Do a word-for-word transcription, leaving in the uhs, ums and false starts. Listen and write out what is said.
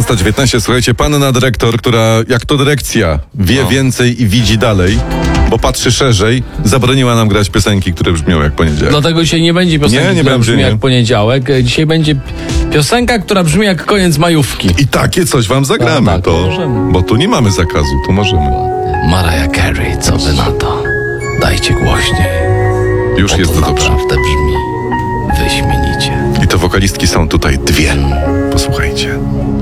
szósta dziewiętnaście. Słuchajcie, panna dyrektor, która jak to dyrekcja wie No. więcej i widzi dalej, bo patrzy szerzej, zabroniła nam grać piosenki, które brzmią jak poniedziałek. Dlatego dzisiaj nie będzie piosenki, Nie, nie która będzie, brzmi nie. jak poniedziałek. Dzisiaj będzie piosenka, która brzmi jak koniec majówki. I takie coś wam zagramy, Tak, tak, to, możemy. bo tu nie mamy zakazu, tu możemy. Mariah Carey, co wy na to? Dajcie głośniej. Już Bo jest to dobrze. naprawdę brzmi wyśmienicie. I to wokalistki są tutaj dwie. Posłuchajcie.